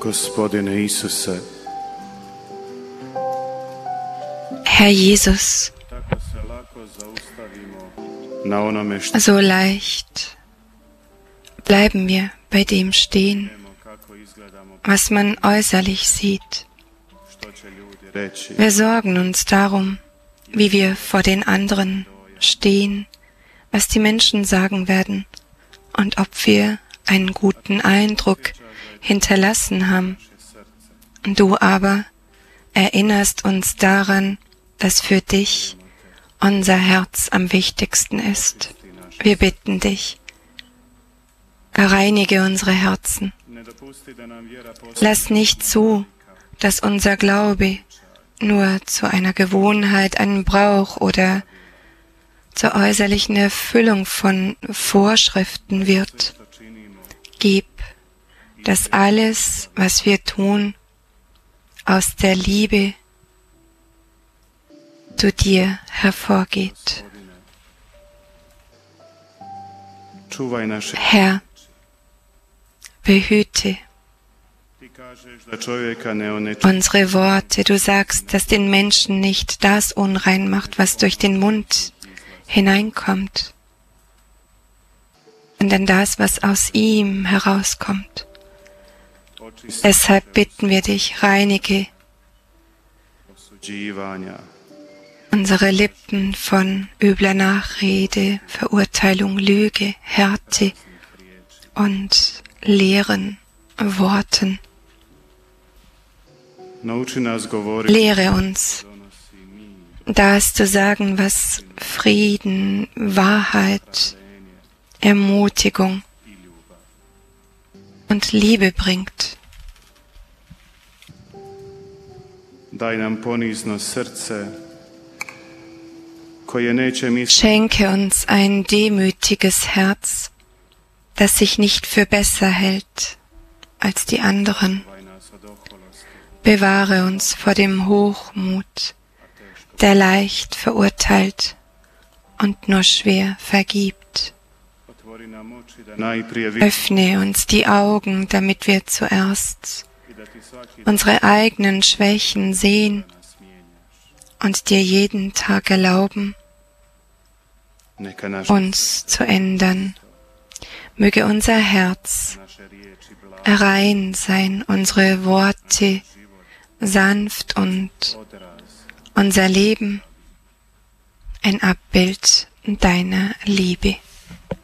Gospodine Isuse, Herr Jesus, tako se lako zaustavimo na onome što so leicht bleiben wir bei dem stehen, vidimo, kako izgledamo, was man äußerlich sieht. što će ljudi reći. Wir sorgen uns darum, wie wir vor den anderen stehen, was die Menschen sagen werden und ob wir einen guten Eindruck hinterlassen haben. Du aber erinnerst uns daran, dass für dich unser Herz am wichtigsten ist. Wir bitten dich, reinige unsere Herzen. Ne dopusti da nam vjera postane Lass nicht zu, dass unser Glaube nur zu einer Gewohnheit, einem Brauch oder zur äußerlichen Erfüllung von Vorschriften wird. što činimo, Gib, dass alles, was wir tun, aus der Liebe zu dir hervorgeht. čuvaj naše. Herr, behüte Ti kažeš da čovjeka ne onečisti unsere Worte. Du sagst, dass den Menschen nicht das unrein macht, was durch den Mund hineinkommt, sondern das, was aus ihm herauskommt. očisti Deshalb bitten wir dich, reinige osuđivanja, unsere Lippen von übler Nachrede, Verurteilung, Lüge, Härte und leeren Worten. nauči nas govoriti Lehre uns, donosi mir, das zu sagen, was Frieden, Wahrheit, Ermutigung i ljubav. und Liebe bringt. Daj nam ponizno srce koje neće misliti Schenke uns ein demütiges Herz, das sich nicht für besser hält als die anderen. nas od oholosti, Bewahre uns vor dem Hochmut, der leicht verurteilt und nur schwer vergibt. otvori nam oči da najprije vidimo Öffne uns die Augen, damit wir zuerst i da ti svaki unsere eigenen Schwächen sehen nas mijenjaš. und dir jeden Tag erlauben, Neka naše uns zu ändern. Möge unser Herz naše riječi blago rein sein, unsere Worte sanft und odraz unser Leben ein Abbild deiner Liebe.